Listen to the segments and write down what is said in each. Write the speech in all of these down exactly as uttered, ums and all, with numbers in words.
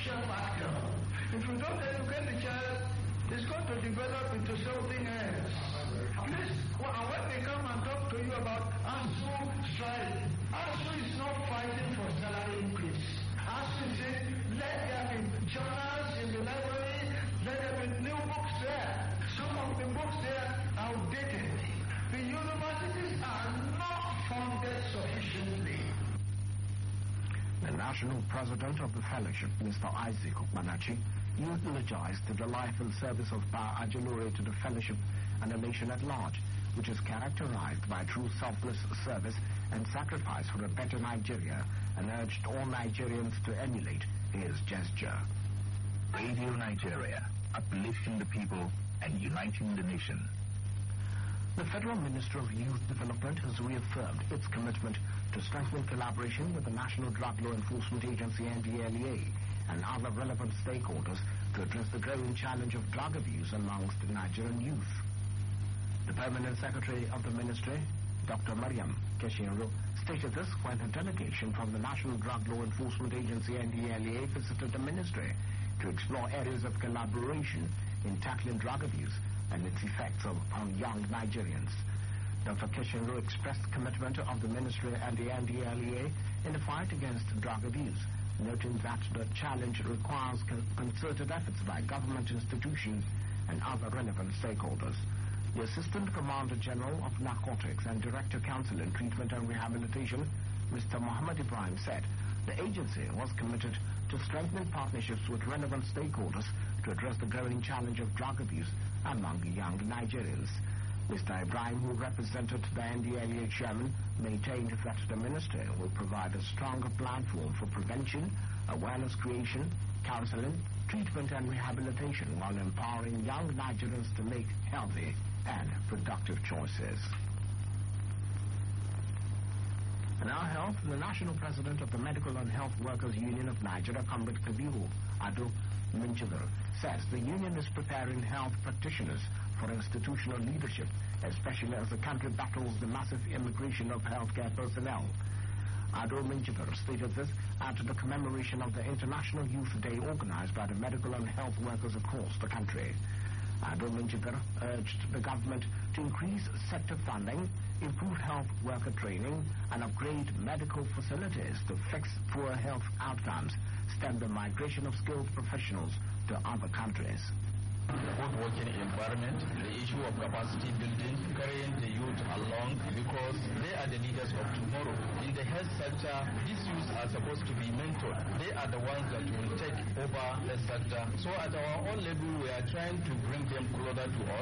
social factor. If you don't educate the child, it's going to develop into something else. Please, well, when they come and talk to you about ASU strike, ASU is not fighting for salary increase. ASU is saying, let there be journals in the library, let there be new books there. Some of the books there are outdated. The universities are not funded sufficiently. The national president of the fellowship, Mister Isaac Okpanachi, eulogized the life and service of Pa Ajelure to the fellowship and the nation at large, which is characterized by true selfless service and sacrifice for a better Nigeria, and urged all Nigerians to emulate his gesture. Radio Nigeria, uplifting the people and uniting the nation. The Federal Ministry of Youth Development has reaffirmed its commitment to strengthen collaboration with the National Drug Law Enforcement Agency N D L E A and other relevant stakeholders to address the growing challenge of drug abuse amongst Nigerian youth. The Permanent Secretary of the Ministry, Doctor Mariam Keshinro, stated this when a delegation from the National Drug Law Enforcement Agency N D L E A visited the Ministry to explore areas of collaboration in tackling drug abuse and its effects of, on young Nigerians. Doctor Keshinro expressed commitment of the Ministry and the N D L E A in the fight against drug abuse, noting that the challenge requires co concerted efforts by government institutions and other relevant stakeholders. The Assistant Commander General of Narcotics and Director Counsel in Treatment and Rehabilitation, Mister Muhammad Ibrahim, said the agency was committed to strengthening partnerships with relevant stakeholders to address the growing challenge of drug abuse among young Nigerians. Mister Ibrahim, who represented the N D L E A chairman, maintained that the ministry will provide a stronger platform for prevention, awareness creation, counseling, treatment and rehabilitation while empowering young Nigerians to make healthy and productive choices. In our health, the National President of the Medical and Health Workers Union of Nigeria, Comrade Kabiru Ado Minchidor, says the union is preparing health practitioners for institutional leadership, especially as the country battles the massive immigration of healthcare personnel. Ado Minchidor stated this at the commemoration of the International Youth Day organized by the medical and health workers across the country. Ado Minchidor urged the government to increase sector funding, improve health worker training, and upgrade medical facilities to fix poor health outcomes, stem the migration of skilled professionals to other countries. Good working environment, the issue of capacity building, carrying the youth along because they are the leaders of tomorrow. In the health sector, these youths are supposed to be mentored. They are the ones that will take over the sector. So at our own level, we are trying to bring them closer to us.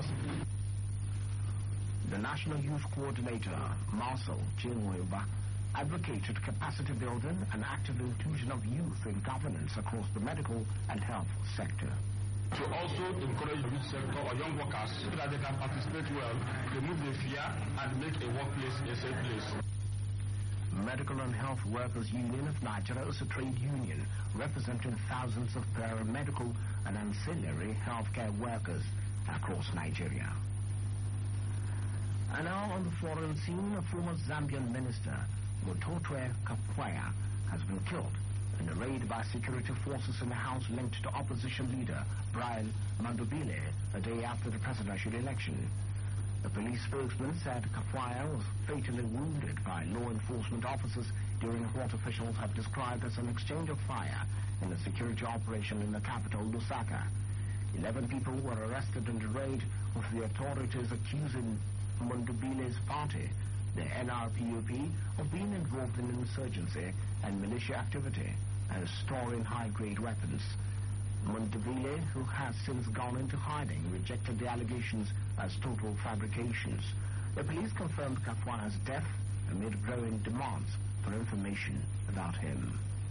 The National Youth Coordinator, Marcel Chinweba, advocated capacity building and active inclusion of youth in governance across the medical and health sector. To also encourage the youth sector or young workers so that they can participate well, remove the fear and make a workplace a safe place. Medical and Health Workers Union of Nigeria is a trade union representing thousands of paramedical and ancillary healthcare workers across Nigeria. And now on the foreign scene, a former Zambian minister, Mutotwe Kapwaya, has been killed in a raid by security forces in a house linked to opposition leader Brian Mandubile a day after the presidential election. The police spokesman said Kapwaya was fatally wounded by law enforcement officers during what officials have described as an exchange of fire in a security operation in the capital, Lusaka. Eleven people were arrested in the raid, with the authorities accusing Mandubile's party, the N R P U P, of being involved in insurgency and militia activity and storing high-grade weapons. Mandubile, who has since gone into hiding, rejected the allegations as total fabrications. The police confirmed Kapwaya's death amid growing demands for information about him.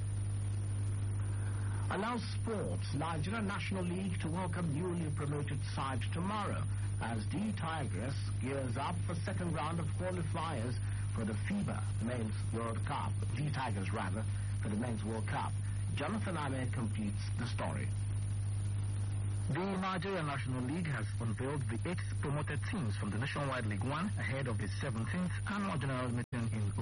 And now sports. Nigeria National League to welcome newly promoted side tomorrow as D Tigers gears up for second round of qualifiers for the FIBA Men's World Cup. D Tigers rather, for the Men's World Cup. Jonathan Ame completes the story. The Nigeria National League has unveiled the eight promoted teams from the Nationwide League One ahead of the seventeenth annual general meeting in Owerri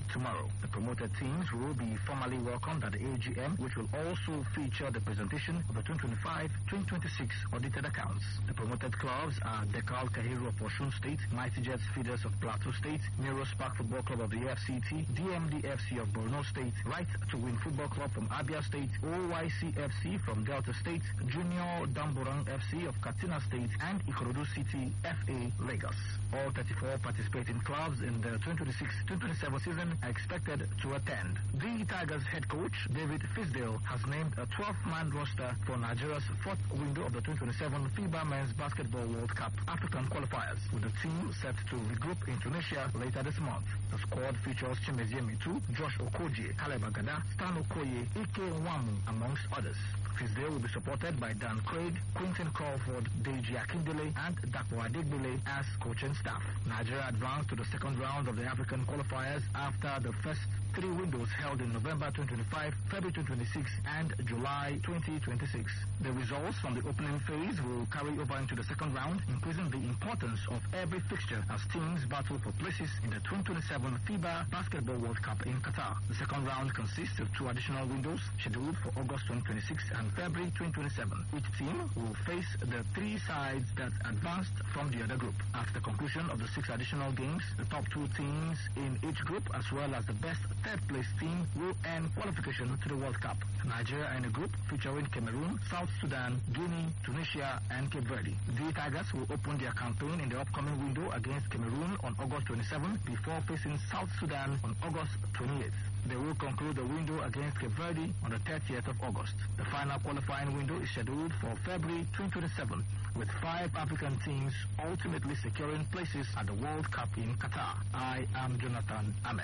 tomorrow. The promoted teams will be formally welcomed at the A G M, which will also feature the presentation of the twenty twenty-five twenty twenty-six audited accounts. The promoted clubs are Dekal Kahiro of Osun State, Mighty Jets Feeders of Plateau State, Nero Spark Football Club of the F C T, D M D F C of Borno State, Right to Win Football Club from Abia State, O Y C F C from Delta State, Junior Damborang F C of Katsina State, and Ikorodu City F A Lagos. All thirty-four participating clubs in the twenty twenty-six twenty twenty-seven season are expected to attend. The Tigers head coach, David Fisdale, has named a twelve-man roster for Nigeria's fourth window of the twenty twenty-seven FIBA Men's Basketball World Cup African qualifiers, with the team set to regroup in Tunisia later this month. The squad features Chimezie Mitu, Josh Okoji, Caleb Agada, Stan Okoye, Ike Nwamu, amongst others. Fisdale will be supported by Dan Craig, Quinton Crawford, Deji Akindele, and Dapo Adegbile as coaching staff. Nigeria advanced to the second round of the African qualifiers after the first three windows held in November twenty twenty-five, February twenty twenty-six, and July twenty twenty-six. The results from the opening phase will carry over into the second round, increasing the importance of every fixture as teams battle for places in the twenty twenty-seven FIBA Basketball World Cup in Qatar. The second round consists of two additional windows scheduled for August twenty twenty-six and February twenty twenty-seven. Each team will face the three sides that advanced from the other group. After conclusion of the six additional games, the top two teams in each group, as well as the best third-place team, will earn qualification to the World Cup. Nigeria in a group featuring Cameroon, South Sudan, Guinea, Tunisia, and Cape Verde. The Tigers will open their campaign in the upcoming window against Cameroon on August twenty-seventh before facing South Sudan on August twenty-eighth. They will conclude the window against Cape Verde on the thirtieth of August. The final qualifying window is scheduled for February twenty twenty-seven, with five African teams ultimately securing places at the World Cup in Qatar. I am Jonathan Ame.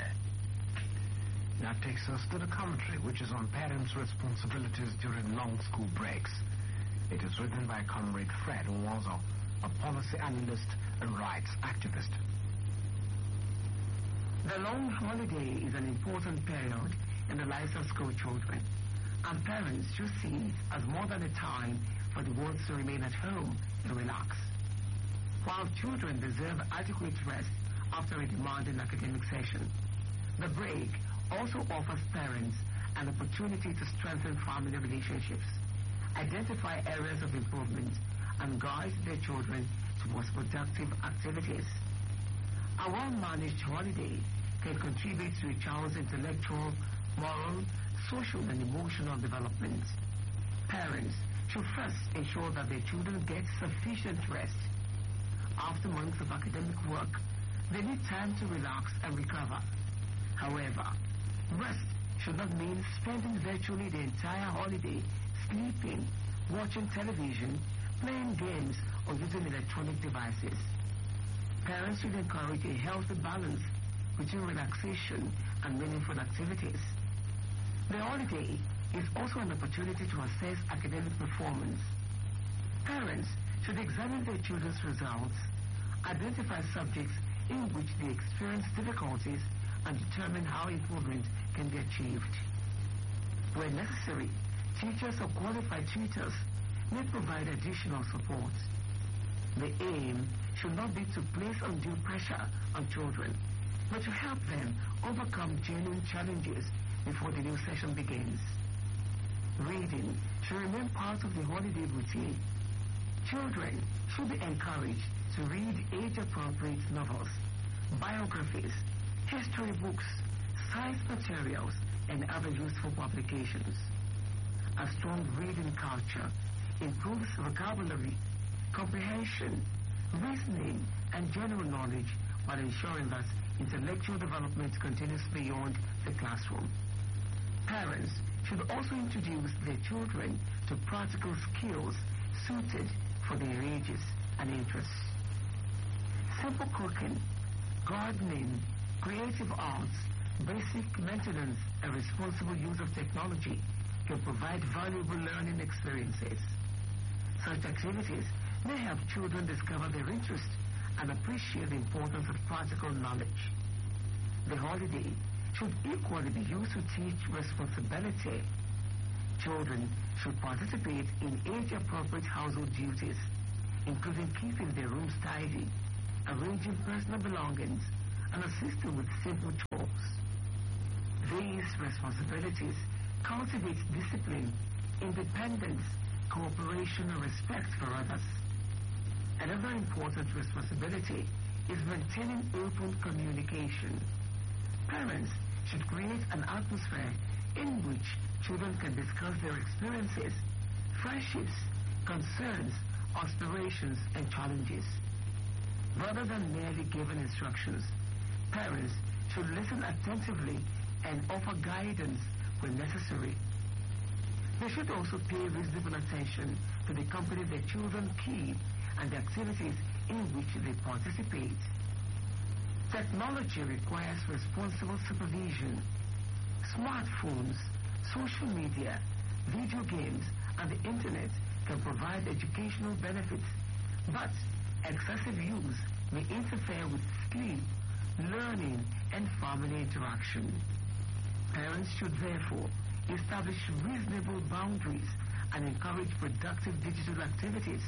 That takes us to the commentary, which is on parents' responsibilities during long school breaks. It is written by Comrade Fred Nwanzo, a policy analyst and rights activist. The long holiday is an important period in the lives of school children, and parents should see it as more than a time for the ones to remain at home and relax. While children deserve adequate rest after a demanding academic session, the break also offers parents an opportunity to strengthen family relationships, identify areas of improvement, and guide their children towards productive activities. A well-managed holiday can contribute to a child's intellectual, moral, social, and emotional development. Parents should first ensure that their children get sufficient rest. After months of academic work, they need time to relax and recover. However, rest should not mean spending virtually the entire holiday sleeping, watching television, playing games, or using electronic devices. Parents should encourage a healthy balance between relaxation and meaningful activities. The holiday is also an opportunity to assess academic performance. Parents should examine their children's results, identify subjects in which they experience difficulties, and determine how improvement can be achieved. Where necessary, teachers or qualified tutors may provide additional support. The aim should not be to place undue pressure on children, but to help them overcome genuine challenges before the new session begins. Reading should remain part of the holiday routine. Children should be encouraged to read age-appropriate novels, biographies, history books, science materials, and other useful publications. A strong reading culture improves vocabulary, comprehension, reasoning, and general knowledge while ensuring that intellectual development continues beyond the classroom. Parents should also introduce their children to practical skills suited for their ages and interests. Simple cooking, gardening, creative arts, basic maintenance, and responsible use of technology can provide valuable learning experiences. Such activities may help children discover their interests and appreciate the importance of practical knowledge. The holiday should equally be used to teach responsibility. Children should participate in age-appropriate household duties, including keeping their rooms tidy, arranging personal belongings, and assisting with simple chores. These responsibilities cultivate discipline, independence, cooperation, and respect for others. Another important responsibility is maintaining open communication. Parents should create an atmosphere in which children can discuss their experiences, friendships, concerns, aspirations, and challenges. Rather than merely giving instructions, parents should listen attentively and offer guidance when necessary. They should also pay reasonable attention to the company their children keep and the activities in which they participate. Technology requires responsible supervision. Smartphones, social media, video games, and the internet can provide educational benefits, but excessive use may interfere with sleep, learning, and family interaction. Parents should therefore establish reasonable boundaries and encourage productive digital activities.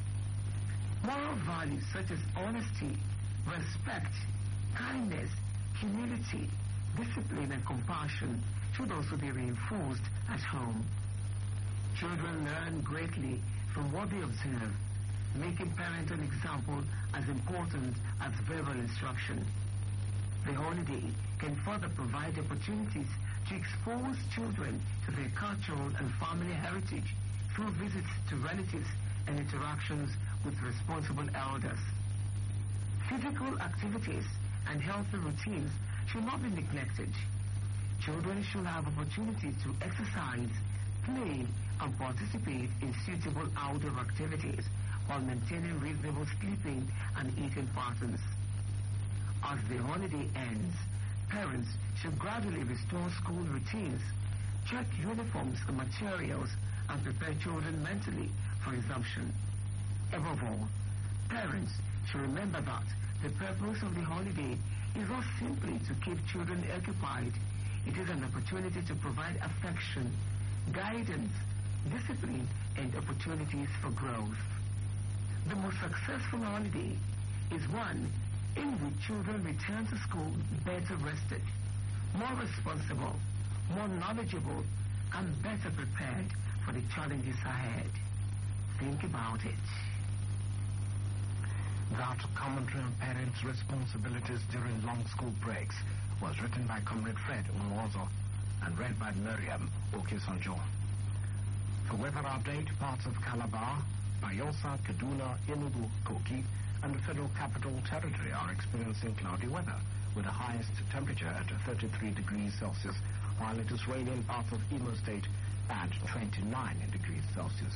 Moral values such as honesty, respect, kindness, humility, discipline, and compassion should also be reinforced at home. Children learn greatly from what they observe, making parenting an example as important as verbal instruction. The holiday can further provide opportunities to expose children to their cultural and family heritage through visits to relatives and interactions with responsible elders. Physical activities and healthy routines should not be neglected. Children should have opportunities to exercise, play, and participate in suitable outdoor activities while maintaining reasonable sleeping and eating patterns. As the holiday ends, parents should gradually restore school routines, check uniforms and materials, and prepare children mentally for resumption. Above all, parents should remember that the purpose of the holiday is not simply to keep children occupied. It is an opportunity to provide affection, guidance, discipline, and opportunities for growth. The most successful holiday is one in which children return to school better rested, more responsible, more knowledgeable, and better prepared for the challenges ahead. Think about it. That commentary on parents' responsibilities during long school breaks was written by Comrade Fred Unwozo and read by Miriam Okesonjo. For weather update, parts of Calabar, Bayelsa, Kaduna, Enugu, Kogi, and the Federal Capital Territory are experiencing cloudy weather, with the highest temperature at thirty-three degrees Celsius, while it is raining in parts of Imo State at twenty-nine degrees Celsius.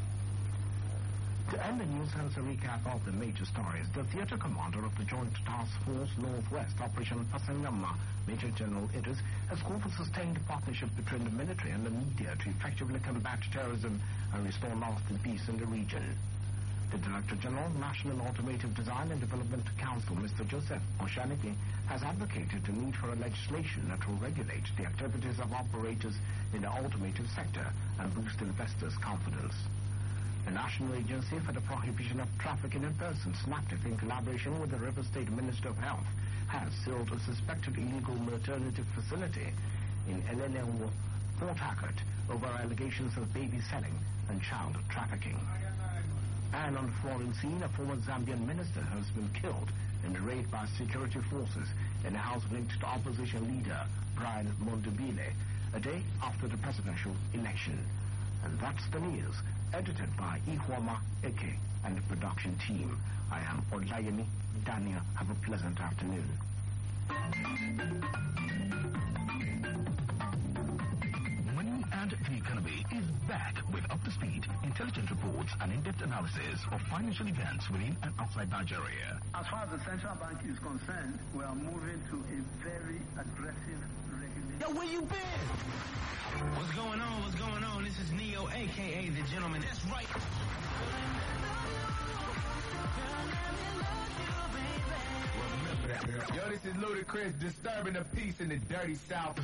To end the news, has a recap of the major stories. The theater commander of the Joint Task Force Northwest, Operation Pasangama, Major General Idris, has called for sustained partnership between the military and the media to effectively combat terrorism and restore lasting peace in the region. The Director General, National Automotive Design and Development Council, Mister Joseph Oshaniki, has advocated the need for a legislation that will regulate the activities of operators in the automotive sector and boost investors' confidence. The National Agency for the Prohibition of Trafficking in Persons, NAPTIP, in collaboration with the River State Minister of Health, has sealed a suspected illegal maternity facility in Elelewo, Port Harcourt, over allegations of baby selling and child trafficking. And on the foreign scene, a former Zambian minister has been killed in a raid by security forces in a house linked to opposition leader Brian Mondobile, a day after the presidential election. And that's the news, edited by Ihuoma Eke and the production team. I am Olayemi Daniel. Have a pleasant afternoon. Money and the Economy is back with up-to-speed, intelligent reports and in-depth analysis of financial events within and outside Nigeria. As far as the central bank is concerned, we are moving to a very aggressive regulation. Yo, where you been? What's going on? What's going on? This is Neo, a k a. The Gentleman. That's right. Yo, this is Ludacris disturbing the peace in the dirty South.